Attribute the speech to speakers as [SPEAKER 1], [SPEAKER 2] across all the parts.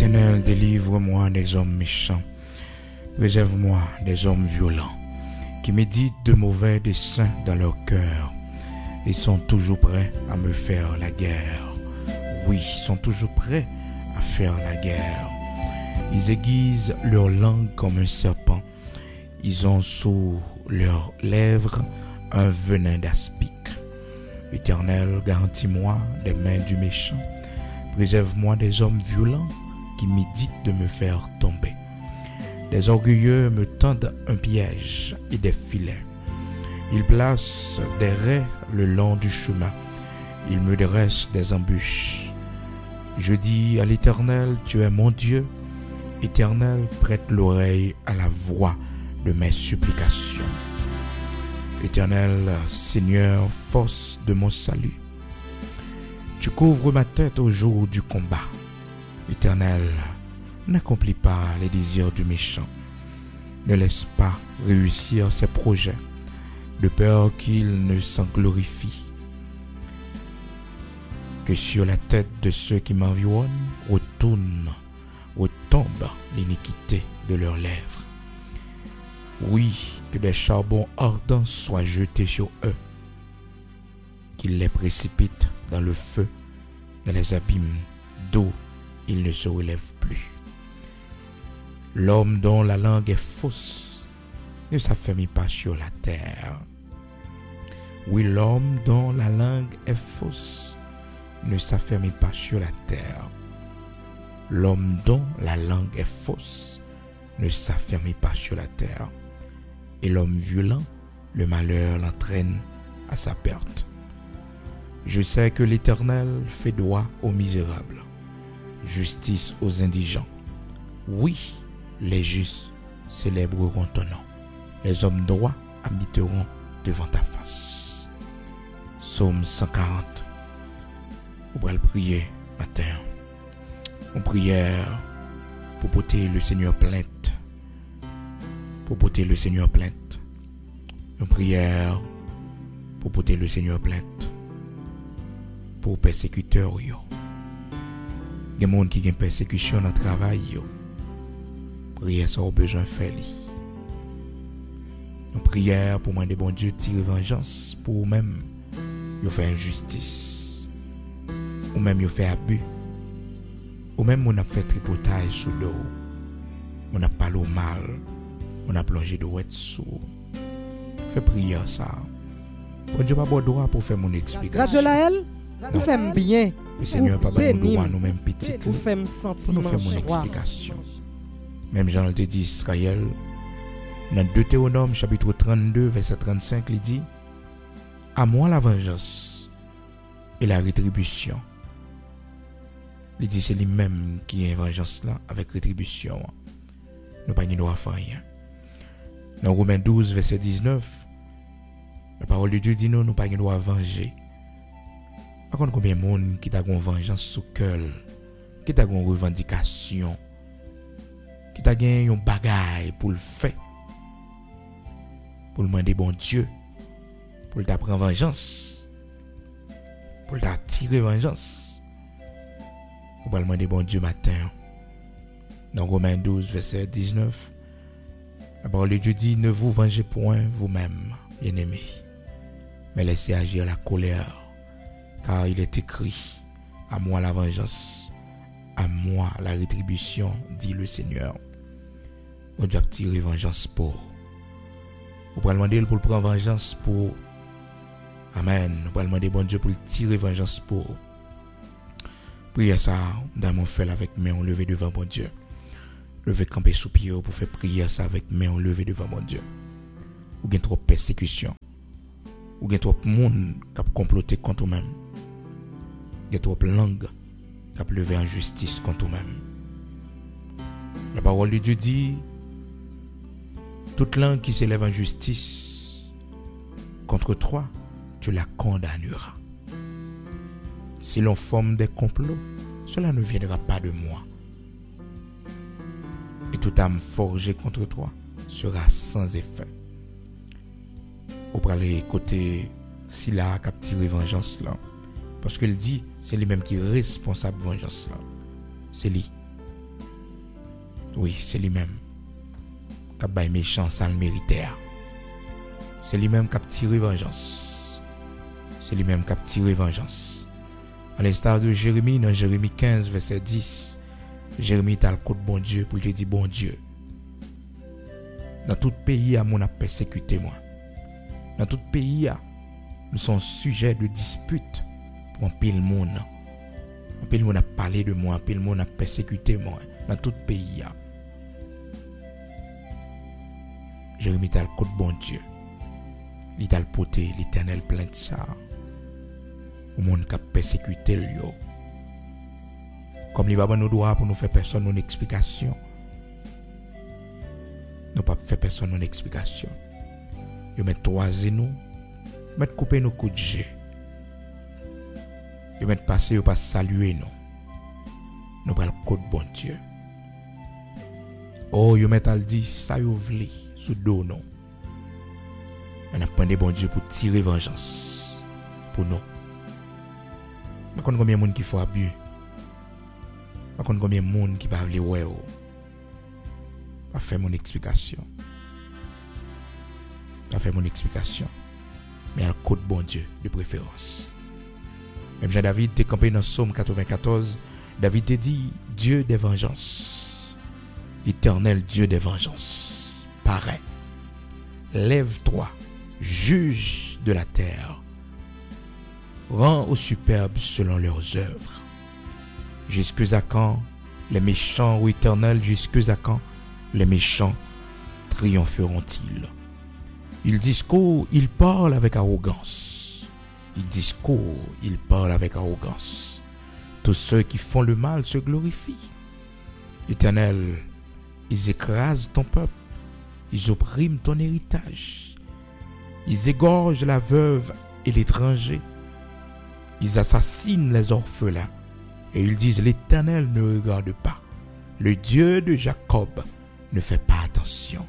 [SPEAKER 1] Éternel, délivre-moi des hommes méchants. Préserve-moi des hommes violents, qui méditent de mauvais desseins dans leur cœur et sont toujours prêts à me faire la guerre. Oui, ils sont toujours prêts à faire la guerre. Ils aiguisent leur langue comme un serpent. Ils ont sous leurs lèvres un venin d'aspic. Éternel, garantis-moi des mains du méchant. Préserve-moi des hommes violents qui méditent de me faire tomber. Les orgueilleux me tendent un piège et des filets. Ils placent des raies le long du chemin. Ils me dressent des embûches. Je dis à l'Éternel, tu es mon Dieu. Éternel, prête l'oreille à la voix de mes supplications. Éternel, Seigneur, force de mon salut. Tu couvres ma tête au jour du combat. Éternel, n'accomplis pas les désirs du méchant. Ne laisse pas réussir ses projets, de peur qu'il ne s'en glorifie. Que sur la tête de ceux qui m'environnent retombe l'iniquité de leurs lèvres. Oui, que des charbons ardents soient jetés sur eux, qu'ils les précipitent dans le feu, dans les abîmes d'eau, ils ne se relèvent plus. L'homme dont la langue est fausse ne s'affermit pas sur la terre. Oui, l'homme dont la langue est fausse ne s'affermit pas sur la terre. L'homme dont la langue est fausse ne s'affermit pas sur la terre. Et l'homme violent, le malheur l'entraîne à sa perte. Je sais que l'Éternel fait droit aux misérables, justice aux indigents. Oui, les justes célébreront ton nom. Les hommes droits habiteront devant ta face. Psaume 140. On va le prier matin. Une prière pour porter le Seigneur plainte. Pour porter le Seigneur plainte. Une prière pour porter le Seigneur plainte. Pour persécuteurs. Il y a des gens qui ont une persécution dans le travail. Prière, ça a besoin de faire. Une prière pour demander bon Dieu de tirer vengeance pour vous-même. Vous faire injustice. Ou même vous faire abus. Ou même on a fait tripotage sous l'eau. On a parlé au mal. On a plongé de ouette sous. Fais prière ça. Bon Dieu pas bon droit pour faire mon explication.
[SPEAKER 2] Grâce de la haine, vous faites bien.
[SPEAKER 1] Le Seigneur pas bon droit nous-mêmes petits.
[SPEAKER 2] Vous faites me sentir.
[SPEAKER 1] Pour nous faire mon explication. Même Jean te dit Israël. Dans Deutéronome chapitre 32 verset 35 il dit: à moi la vengeance et la rétribution. Il dit c'est lui-même qui a vengeance là avec rétribution. Nous pas droit faire rien. Dans Romains 12 verset 19, la parole de Dieu dit nous pas droit venger. Par contre combien de monde qui t'a une vengeance sous cœur, qui t'a une revendication, qui t'a une bagaille pour le faire, pour le demander bon Dieu, pour t'apprendre vengeance, pour t'attirer vengeance. On va demander bon Dieu matin. Dans Romains 12 verset 19, la parole de Dieu dit: ne vous vengez point vous-même, bien-aimés, mais laissez agir la colère, car il est écrit: à moi la vengeance, à moi la rétribution, dit le Seigneur. On doit tirer vengeance pour. On va demander pour prendre vengeance pour. Amen. On va demander bon Dieu pour tirer vengeance pour. Priez ça dans mon fait avec main levée devant mon Dieu. Levez camper sous pied pour faire prier ça avec main levée devant mon Dieu. Ou bien trop persécution. Ou bien trop monde qui a comploté contre vous-même. Il y a trop langue qui a levé en justice contre vous-même. La parole de Dieu dit: toute langue qui s'élève en justice contre toi, tu la condamneras. Si l'on forme des complots, cela ne viendra pas de moi. Et toute âme forgée contre toi sera sans effet. Au parler côté si la capture vengeance là, parce qu'il dit c'est lui-même qui est responsable de vengeance là. C'est lui. Oui, c'est lui-même qui a baillé méchant ça le mérité. C'est lui-même qui a tiré vengeance. C'est lui-même qui a tiré vengeance. À l'instar de Jérémie, dans Jérémie 15, verset 10, Jérémie t'a le côté bon Dieu pour te dire bon Dieu. Dans tout pays, à mon a persécuté moi. Dans tout pays, nous sommes sujets de dispute pour un pile monde. Un pile monde a parlé de moi, un pile monde a persécuté moi. Dans tout pays. Jérémie t'a le côté bon Dieu. Il t'a le poté, l'Éternel plein de ça. Au monde qui a persécuté lui. Comme il va nous droit pour nous faire personne une explication. Nous pas faire personne une explication. Ils mettent toiser nous, mettent couper nos coups de jet. Ils mettent passer, ils pas saluer nous. Nous pas le code bon Dieu. Oh, ils mettent à le dire ça vous voulez sous dos non. On a demandé bon Dieu pour tirer vengeance pour nous. Je connais combien de monde qui font abus. Je connais combien de monde qui va aller ouais. Pas faire mon explication. Pas faire mon explication. Mais à le code bon Dieu de préférence. Même Jean-David t'es campé dans Psaume 94. David te dit Dieu des vengeances. Éternel Dieu des vengeances. Paraît. Lève-toi, juge de la terre. Rends aux superbes selon leurs œuvres. Jusque à quand les méchants, ô Éternel, jusque à quand les méchants triompheront-ils? Ils discourent, ils parlent avec arrogance. Ils discourent, ils parlent avec arrogance. Tous ceux qui font le mal se glorifient. Éternel, ils écrasent ton peuple. Ils oppriment ton héritage. Ils égorgent la veuve et l'étranger. Ils assassinent les orphelins. Et ils disent, l'Éternel ne regarde pas. Le Dieu de Jacob ne fait pas attention.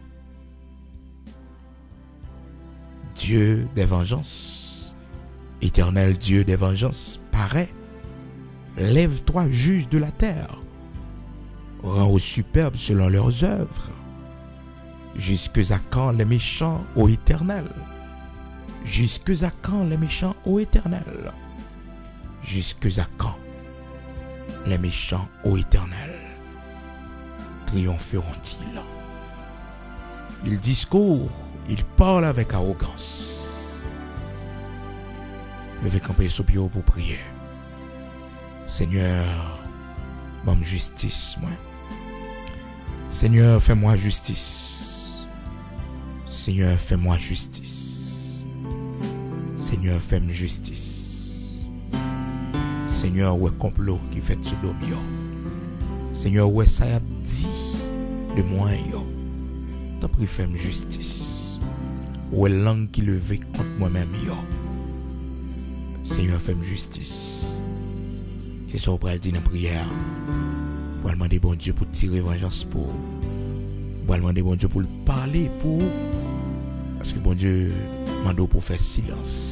[SPEAKER 1] Dieu des vengeances. Éternel Dieu des vengeances, paraît. Lève-toi, juge de la terre. Rends aux superbes selon leurs œuvres. Jusque à quand les méchants, ô Éternel? Jusque à quand les méchants, ô Éternel? Jusque à quand les méchants, ô Éternel, triompheront-ils? Ils discourent, ils parlent avec arrogance. Levez camper sous pied pour prier. Seigneur, donne justice, moi. Seigneur, fais-moi justice. Seigneur, fais-moi justice. Seigneur, fais-moi justice. Seigneur, où est complot qui fait sous domio? Seigneur, où est ça a dit de moi yo? T'as pris fais-moi justice. Où est langue qui levait contre moi-même yo? Seigneur, fais-moi justice. C'est ça qu'on va dire dans la prière. Pour demander bon Dieu pour tirer vengeance pour. Pour demander bon Dieu pour le parler pour. Parce que bon Dieu m'a pour faire silence.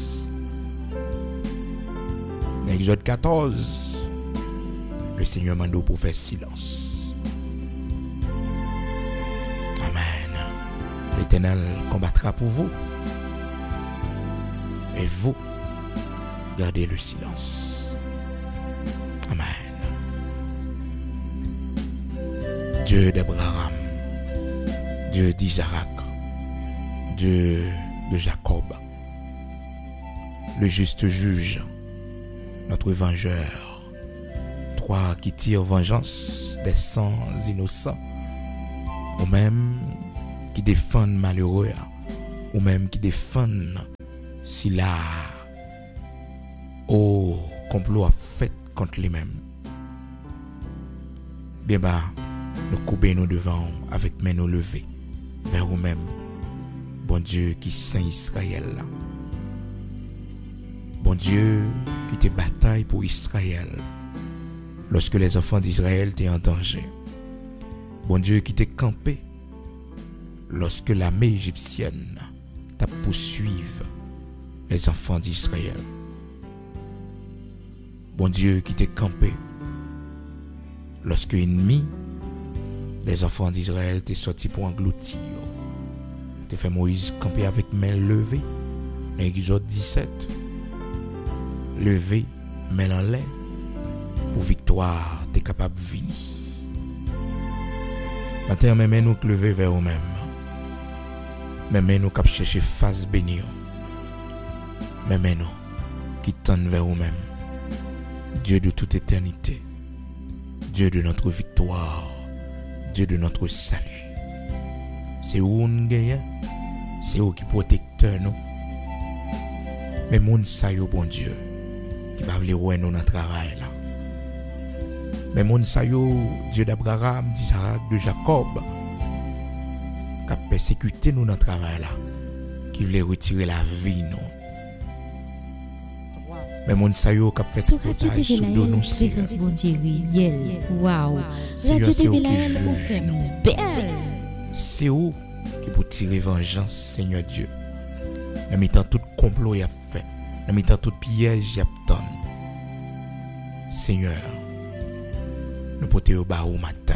[SPEAKER 1] Dans Exode 14, le Seigneur m'a pour faire silence. Amen. L'Éternel combattra pour vous. Et vous, gardez le silence. Amen. Dieu d'Abraham, Dieu d'Isaac, Dieu de Jacob, le juste juge, notre vengeur, toi qui tires vengeance des sangs innocents, ou même qui défendent malheureux, ou même qui défendent si la complot a fait contre lui-même. Bien bas, nous coupons nous devant avec mains nous levées vers vous-même, bon Dieu qui saint Israël. Bon Dieu qui te bataille pour Israël lorsque les enfants d'Israël étaient en danger. Bon Dieu qui te campé lorsque l'armée égyptienne t'a poursuivi les enfants d'Israël. Bon Dieu qui te campé lorsque l'ennemi Les enfants d'Israël t'es sortis pour engloutir. T'es fait Moïse camper avec main levée. Dans Exode 17. Levé, main en l'air. Pour victoire, t'es capable de venir. Maintenant, même nous lever vers nous-mêmes. Même nous cap chercher face bénie. Même nous qui tendent vers nous-mêmes. Dieu de toute éternité. Dieu de notre victoire. Dieu de notre salut. C'est où nous gagnons. C'est où qui protecteur nous. Mais moun sa yo bon Dieu qui va vouloir ouais nous dans travail là. Mais moun sa yo Dieu d'Abraham, d'Isaac, de Jacob qui a persécuté nous dans travail là, qui voulait retirer la vie nous. Mais moun sa yo qui a fait
[SPEAKER 3] portage sur nous présence bon Dieu réel. Waouh. Radio TV Laël ou fait belle.
[SPEAKER 1] C'est où qui pour tirer vengeance Seigneur Dieu. Dans mi-temps tout complot y a fait, dans mi-temps tout piège y a donné. Seigneur, nous porter au bas au matin.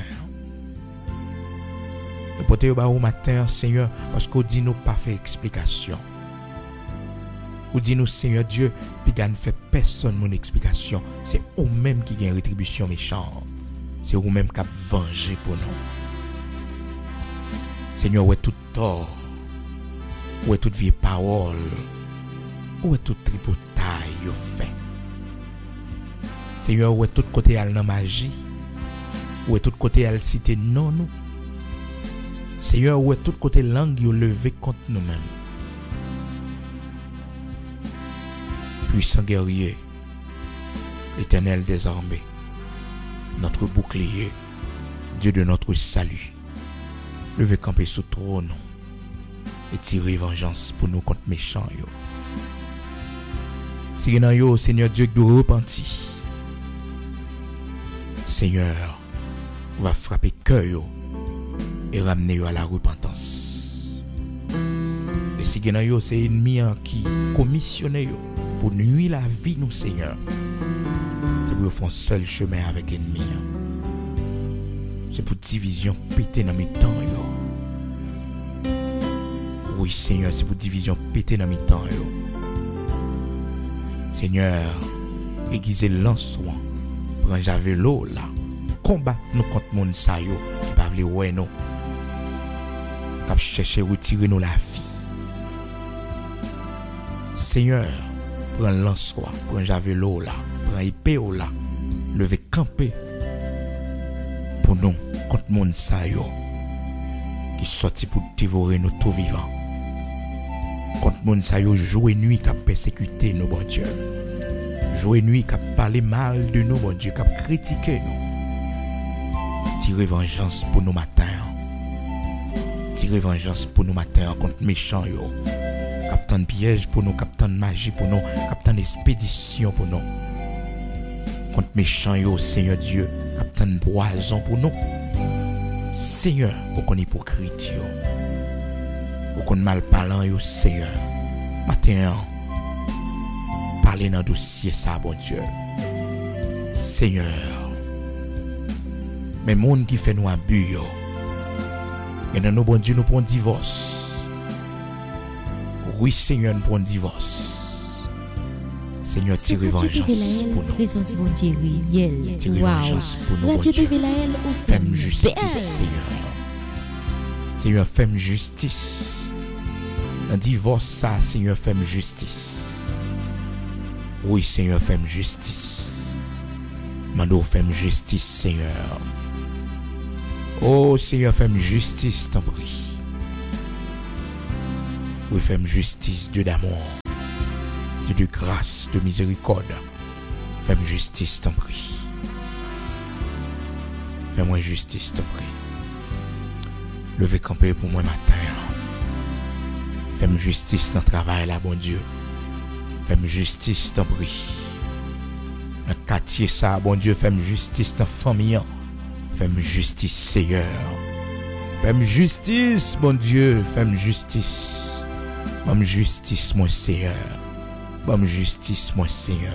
[SPEAKER 1] Nous porter au bas au matin, Seigneur, parce qu'on dit nous pas fait explication. Ou dit nous Seigneur Dieu, puis gagne fait personne mon explication. C'est eux même qui gagne rétribution méchante. C'est eux même qui a vengé pour nous. Seigneur, ouais tout tort. Où est toute vieille parole? Où est tout tripotaille yo fait? Seigneur, où est tout côté al nan magie? Où est tout côté al cité non nous? Seigneur, où est tout côté langue yo levé contre nous-mêmes? Puissant guerrier, l'Éternel des armées, notre bouclier, Dieu de notre salut, levez camper sous trône et tirer vengeance pour nous contre méchants yo. Si dans yo Seigneur Dieu qui doit repentir. Seigneur, va frapper cœur yo et ramener yo à la repentance. Et si dans yo c'est ennemi qui commissionne yo pour nuire la vie nous Seigneur. C'est pour faire un seul chemin avec ennemi. C'est pour division péter dans mes temps yo. Oui, Seigneur, c'est pour division péter dans mes temps. Seigneur, aiguisez l'ansoin, prends javelot là, combat nous contre moun sa yo qui pa vle ouais nous. Cap chercher retirer nous la vie. Seigneur, prends l'ansoin, prends javelot là, prends épée là, levez camper pour nous contre moun sa yo qui sorti pour dévorer nous tout vivants. Contre moun sa yo jour et nuit qui a persécuté nous, bon Dieu. Jour et nuit qui a parlé mal de nous, bon Dieu, qui a critiqué nous. Tirez vengeance pour nous matin. Tirez vengeance pour nous matin contre méchants yo. Captain piège pour nous, captain magie pour nous, captain expédition pour nous. Contre méchants yo, Seigneur Dieu, captain poison pour nous. Seigneur, pour qu'on hypocrite yo. Pour qu'on mal parlant yo, Seigneur. Matin, parlez dans dossier ça, bon Dieu. Seigneur, mais monde qui fait nous abus yo. Et dans nos bon Dieu, nous prenons divorce. Oui, Seigneur, nous prenons divorce. Seigneur, tirez vengeance pour nous.
[SPEAKER 3] Présence bon Dieu réel.
[SPEAKER 1] Tirez vengeance pour nous, bon Dieu. Fais-moi justice, Seigneur. Seigneur, fais-moi justice. Dans divorce, ça, Seigneur, fais-moi justice. Oui, Seigneur, fais-moi justice. Mando, fais-moi justice, Seigneur. Oh, Seigneur, fais-moi justice, t'en prie. Oui, fais-moi justice, Dieu d'amour, Dieu de grâce, de miséricorde. Fais-moi justice, t'en prie. Fais-moi justice, t'en prie. Levez camper pour moi matin. Fais-moi justice dans le travail là, bon Dieu. Fais-moi justice, t'en prie. Dans le quartier ça, bon Dieu, fais-moi justice dans la famille. Fais-moi justice, Seigneur. Fais-moi justice, bon Dieu. Fais-moi justice. Fais-moi justice, mon Seigneur. Fais-moi justice, mon Seigneur.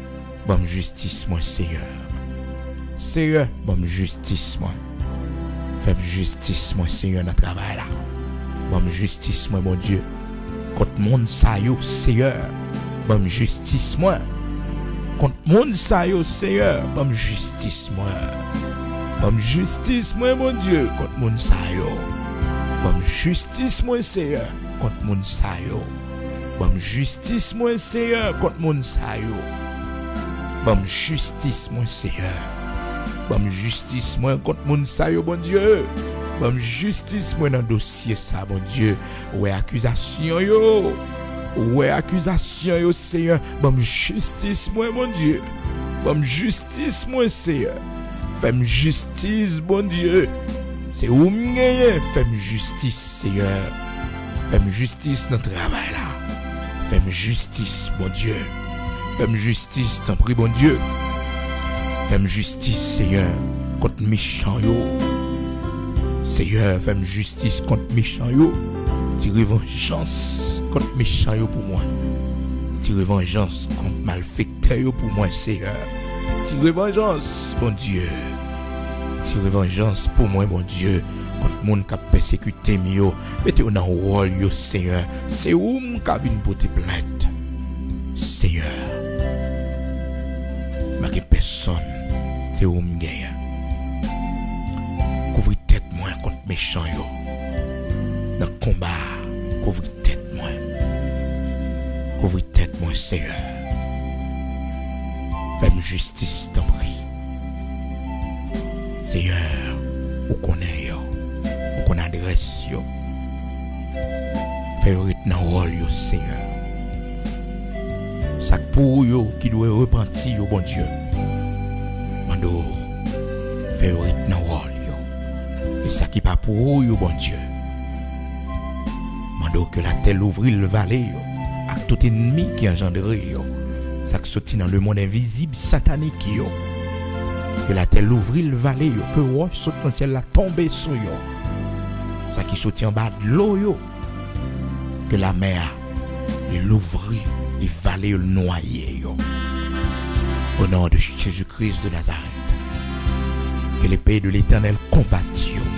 [SPEAKER 1] Fais-moi justice, mon Seigneur. Seigneur, fais-moi justice, moi. Fais justice, mon Seigneur, dans le travail là. Bon justice, moi, mon Dieu. Contre monde ça yo, Seigneur. Bon justice, moi. Contre monde ça yo, Seigneur. Bon justice, moi. Bon justice, moi, mon Dieu. Contre monde ça yo. Bon justice, moi, Seigneur. Contre monde ça yo. Bon justice, moi, Seigneur. Contre monde ça yo. Bon justice, moi, Seigneur. Bon justice, moi, contre monde ça yo, bon Dieu. Bon justice, moi, dans le dossier ça, bon Dieu. Ouais, accusation yo. Ouais, accusation yo, Seigneur. Bon justice, moi, mon Dieu. Bon justice, moi, Seigneur. Fais-moi justice, bon Dieu. C'est où m'gagner. Fais-moi justice, Seigneur. Fais-moi justice dans le travail là. Fais-moi justice, bon Dieu. Fais-moi justice, t'en prie, bon Dieu. Fais-moi justice, Seigneur, contre méchant yo. Seigneur, fais-moi justice contre méchant yo. Tire vengeance contre méchant yo pour moi. Tire vengeance contre malfaiteur yo pour moi, Seigneur. Tire vengeance, bon Dieu. Tire vengeance pour moi, bon Dieu. Contre monde qui a persécuté yo. Mettez-vous dans le rôle yo, Seigneur. C'est où m'ka vinn porter plainte. Seigneur. Ma personne. C'est où m'gagne. Couvre tête moi contre méchant yo. Dans le combat, couvre tête moi. Couvre tête moi, Seigneur. Fais-moi justice, t'en prie. Seigneur, où connaît yo, où qu'on adresse yo. Fais-moi dans le rôle yo, Seigneur. Ça pour yo qui doit repentir yo, bon Dieu. Mando, fais-moi dans le rôle yo. Et ça qui pas pour yo, bon Dieu. Mando que la terre ouvre le vallée yo. Avec tout ennemi qui engendre yo. Ça qui sorti dans le monde invisible satanique yo. Que la terre ouvre le vallée yo. Que roche saute dans le ciel la tomber sur yo. Ça qui sorti en bas de l'eau yo. Que la mer l'ouvrir, les vallées le noyer yo. Au nom de Jésus-Christ de Nazareth. Que l'épée de l'Éternel combatte yo.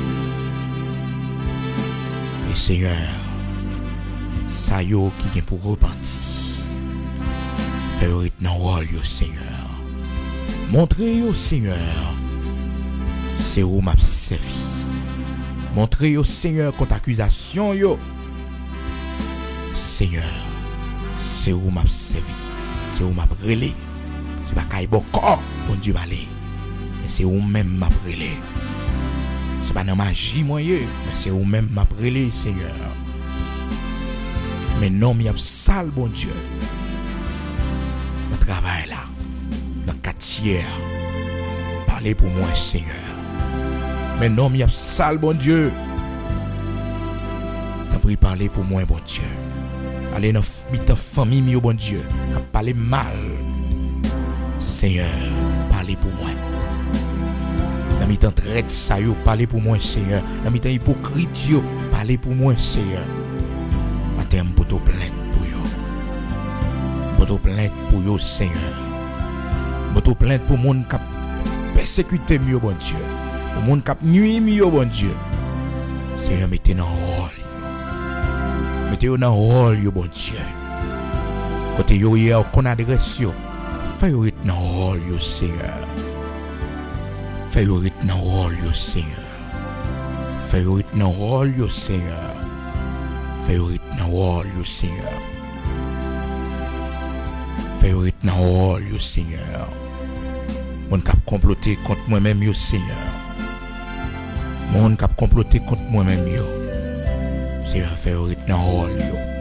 [SPEAKER 1] Et Seigneur, ça yo qui vient pour repentir. Fais-le dans le rôle yo, Seigneur. Montrez yo, Seigneur. C'est où m'a servi. Montrez yo, Seigneur, contre accusation yo. Seigneur, c'est où m'a servi. C'est où m'a brûlé. C'est pas qu'il bon corps, bon Dieu m'aller. Mais c'est où même m'a brûlé. C'est pas dans magie moyen, mais c'est où même m'a brûlé, Seigneur. Mais non, il y a sale, bon Dieu. Dans le travail là, dans le quartier, parlez pour moi, Seigneur. Mais non, il y a sale, bon Dieu. T'as pris parler pour moi, bon Dieu. Allez dans ta famille, bon Dieu. T'as parlé mal. Seigneur, parlez pour moi. Dans mi-temps traite ça, parlez pour moi, Seigneur. Dans mi-temps hypocrite, parlez pour moi, Seigneur. Matin, pour te plainte pour yo. Pour te plainte pour yo, Seigneur. Pour te plainte pour monde qui a persécuté mieux, bon Dieu. Pour monde qui a nuit mieux, bon Dieu. Seigneur, mettez dans le rôle. Mettez-vous dans le rôle, bon Dieu. Côté yo hier, qu'on adresse yo. Fais-vous dans le rôle, Seigneur. Fais-vous dans le rôle, Seigneur. Fais-vous dans le rôle, Seigneur. Fais-vous dans le rôle, Seigneur. Fais-vous dans le rôle, Seigneur. Mon cap comploter contre moi-même, Seigneur. Mon cap comploter contre moi-même, Seigneur, fais-vous dans le rôle,